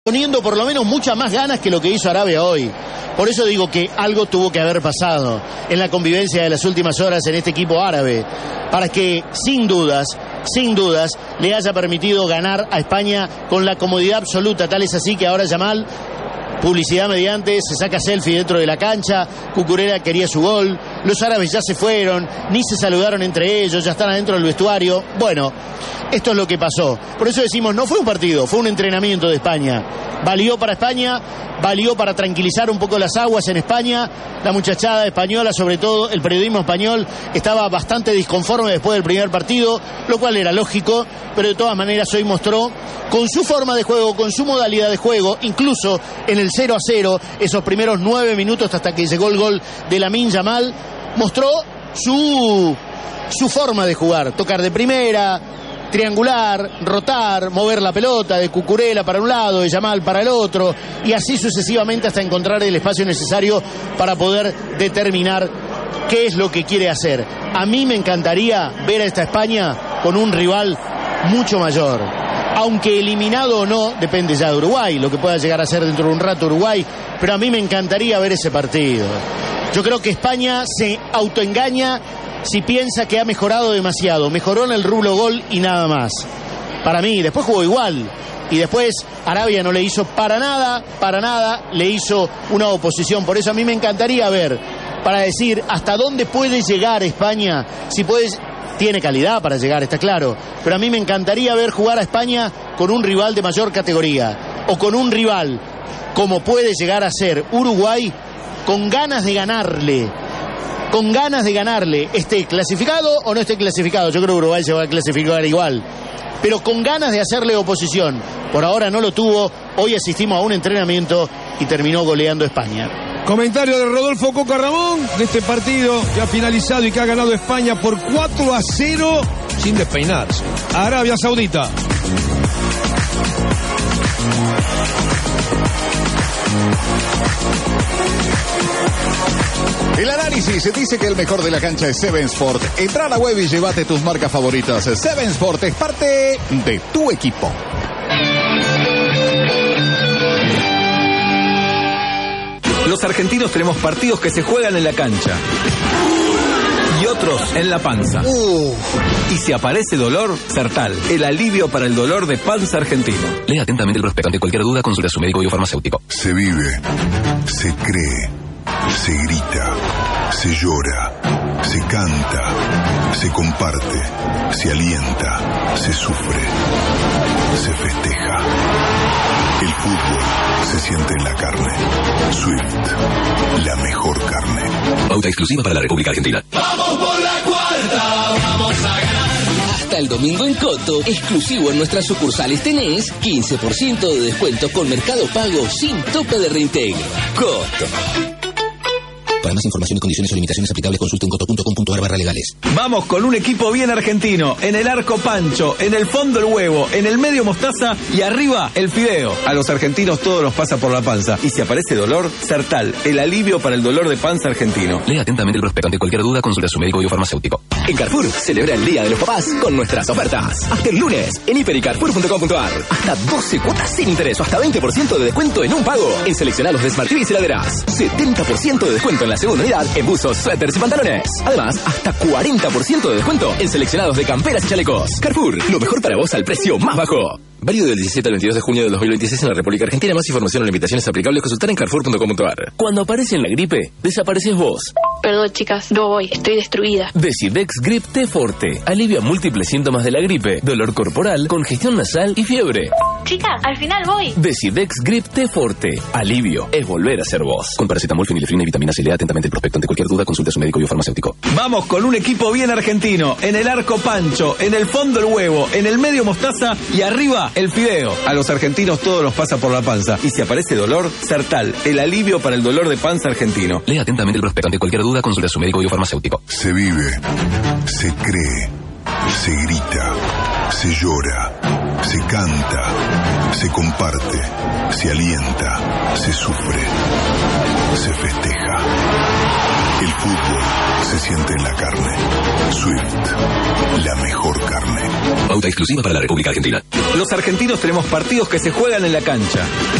poniendo por lo menos muchas más ganas que lo que hizo Arabia hoy. Por eso digo que algo tuvo que haber pasado en la convivencia de las últimas horas en este equipo árabe, para que sin dudas, le haya permitido ganar a España con la comodidad absoluta. Tal es así que ahora Yamal, publicidad mediante, se saca selfie dentro de la cancha. Cucurella quería su gol, los árabes ya se fueron, ni se saludaron entre ellos, ya están adentro del vestuario. Bueno, esto es lo que pasó. Por eso decimos, no fue un partido, fue un entrenamiento de España. Valió para España, valió para tranquilizar un poco las aguas en España. La muchachada española, sobre todo el periodismo español, estaba bastante disconforme después del primer partido, lo cual era lógico, pero de todas maneras hoy mostró con su forma de juego, con su modalidad de juego, incluso en el 0-0, esos primeros 9 minutos hasta que llegó el gol de Lamine Yamal, mostró su forma de jugar, tocar de primera, triangular, rotar, mover la pelota de Cucurella para un lado, de Yamal para el otro, y así sucesivamente hasta encontrar el espacio necesario para poder determinar qué es lo que quiere hacer. A mí me encantaría ver a esta España con un rival mucho mayor, aunque eliminado o no, depende ya de Uruguay, lo que pueda llegar a ser dentro de un rato Uruguay, pero a mí me encantaría ver ese partido. Yo creo que España se autoengaña si piensa que ha mejorado demasiado. Mejoró en el rublo gol y nada más. Para mí, después jugó igual. Y después Arabia no le hizo para nada, le hizo una oposición. Por eso a mí me encantaría ver, para decir hasta dónde puede llegar España. Si puedes, tiene calidad para llegar, está claro. Pero a mí me encantaría ver jugar a España con un rival de mayor categoría. O con un rival, como puede llegar a ser Uruguay, con ganas de ganarle. Con ganas de ganarle, esté clasificado o no esté clasificado. Yo creo que Uruguay se va a clasificar igual, pero con ganas de hacerle oposición. Por ahora no lo tuvo. Hoy asistimos a un entrenamiento y terminó goleando España. Comentario de Rodolfo Coca Ramón de este partido que ha finalizado y que ha ganado España por 4-0 sin despeinarse. Arabia Saudita. El análisis se dice que el mejor de la cancha es Seven Sport. Entra a la web y llévate tus marcas favoritas. Seven Sport es parte de tu equipo. Los argentinos tenemos partidos que se juegan en la cancha y otros en la panza. Y si aparece dolor, Sertal, el alivio para el dolor de panza argentino. Lea atentamente el prospecto. Ante cualquier duda, consulte a su médico y farmacéutico. Se vive, se cree, se grita, se llora, se canta, se comparte, se alienta, se sufre, se festeja. El fútbol se siente en la carne. Swift, la mejor carne. Pauta exclusiva para la República Argentina. ¡Vamos por la cuarta! ¡Vamos a ganar! Hasta el domingo en Coto, exclusivo en nuestras sucursales tenés 15% de descuento con Mercado Pago sin tope de reintegro. Coto. Para más información y condiciones o limitaciones aplicables, consulte en coto.com.ar/legales. Vamos con un equipo bien argentino. En el arco Pancho, en el fondo el huevo, en el medio mostaza y arriba el fideo. A los argentinos todo nos pasa por la panza. Y si aparece dolor, Sertal, el alivio para el dolor de panza argentino. Lea atentamente el prospecto. Ante cualquier duda, consulte a su médico y farmacéutico. En Carrefour celebra el Día de los Papás con nuestras ofertas. Hasta el lunes en hiper.y carrefour.com.ar. Hasta 12 cuotas sin interés o hasta 20% de descuento en un pago. En seleccionados de Smart TV y heladeras. 70% de descuento en la segunda unidad en buzos, suéteres y pantalones. Además, hasta 40% de descuento en seleccionados de camperas y chalecos. Carrefour, lo mejor para vos al precio más bajo. Válido del 17 al 22 de junio de 2026 en la República Argentina. Más información o limitaciones aplicables, consultar en carrefour.com.ar. Cuando aparece en la gripe, desapareces vos. Perdón, chicas, no voy, estoy destruida. Decidex Grip T Forte alivia múltiples síntomas de la gripe, dolor corporal, congestión nasal y fiebre. Chicas, al final voy. Decidex Grip T Forte. Alivio es volver a ser vos. Con paracetamol, fenilefrina y vitamina C. Lea atentamente el prospecto. Ante cualquier duda, consulte a su médico y farmacéutico. Vamos con un equipo bien argentino. En el arco Pancho, en el fondo el huevo, en el medio mostaza y arriba el fideo. A los argentinos todo nos pasa por la panza. Y si aparece dolor, Sertal, el alivio para el dolor de panza argentino. Lea atentamente el prospecto. Ante cualquier duda, consulte a su médico y farmacéutico. Se vive, se cree, se grita, se llora, se canta, se comparte, se alienta, se sufre, se festeja. El fútbol se siente en la carne. Swift, la mejor carne. Pauta exclusiva para la República Argentina. Los argentinos tenemos partidos que se juegan en la cancha